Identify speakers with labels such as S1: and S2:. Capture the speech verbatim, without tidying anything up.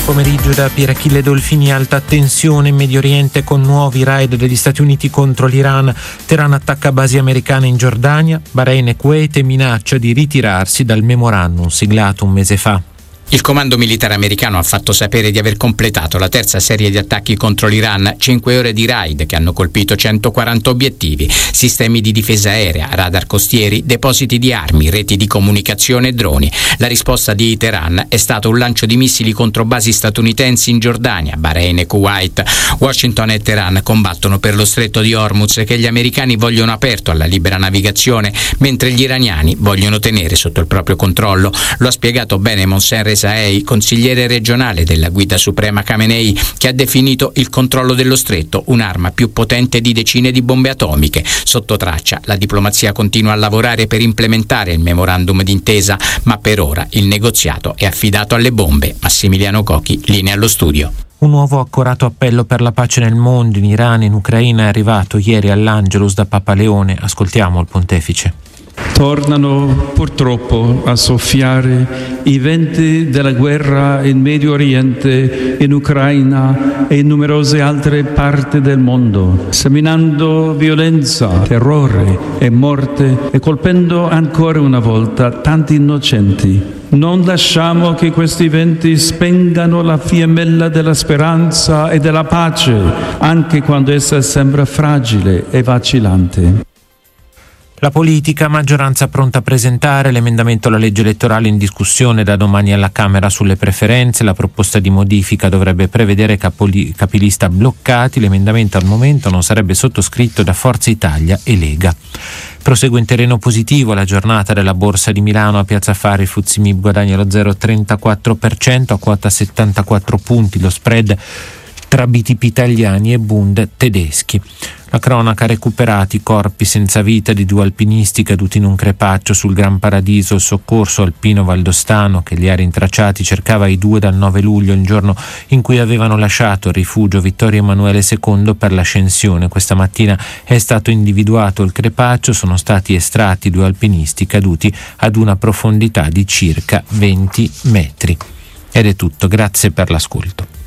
S1: pomeriggio da Pier Achille Dolfini. Alta tensione in Medio Oriente con nuovi raid degli Stati Uniti contro l'Iran. Teheran attacca basi americane in Giordania. Bahrain e Kuwait minaccia di ritirarsi dal memorandum siglato un mese fa.
S2: Il comando militare americano ha fatto sapere di aver completato la terza serie di attacchi contro l'Iran, cinque ore di raid che hanno colpito centoquaranta obiettivi, sistemi di difesa aerea, radar costieri, depositi di armi, reti di comunicazione e droni. La risposta di Teheran è stato un lancio di missili contro basi statunitensi in Giordania, Bahrain e Kuwait. Washington e Teheran combattono per lo stretto di Hormuz, che gli americani vogliono aperto alla libera navigazione, mentre gli iraniani vogliono tenere sotto il proprio controllo. Lo ha spiegato bene Mohsen Rezaei, consigliere regionale della guida suprema Khamenei, che ha definito il controllo dello stretto un'arma più potente di decine di bombe atomiche. Sotto traccia, la diplomazia continua a lavorare per implementare il memorandum d'intesa, ma per ora il negoziato è affidato alle bombe. Massimiliano Cocchi, linea allo studio.
S1: Un nuovo accorato appello per la pace nel mondo, in Iran e in Ucraina, è arrivato ieri all'Angelus da Papa Leone. Ascoltiamo il pontefice.
S3: Tornano purtroppo a soffiare i venti della guerra in Medio Oriente, in Ucraina e in numerose altre parti del mondo, seminando violenza, terrore e morte e colpendo ancora una volta tanti innocenti. Non lasciamo che questi venti spengano la fiammella della speranza e della pace, anche quando essa sembra fragile e vacillante.
S1: La politica, maggioranza pronta a presentare l'emendamento alla legge elettorale in discussione da domani alla Camera sulle preferenze. La proposta di modifica dovrebbe prevedere capoli, capilista bloccati. L'emendamento al momento non sarebbe sottoscritto da Forza Italia e Lega. Prosegue in terreno positivo la giornata della Borsa di Milano. A Piazza Affari il F T S E M I B guadagna lo zero virgola trentaquattro per cento a quota settantaquattro punti. Lo spread tra B T P italiani e Bund tedeschi. La cronaca: recuperati corpi senza vita di due alpinisti caduti in un crepaccio sul Gran Paradiso. Il soccorso alpino valdostano che li ha rintracciati cercava i due dal nove luglio, il giorno in cui avevano lasciato il rifugio Vittorio Emanuele secondo per l'ascensione. Questa mattina è stato individuato il crepaccio, sono stati estratti due alpinisti caduti ad una profondità di circa venti metri. Ed è tutto, grazie per l'ascolto.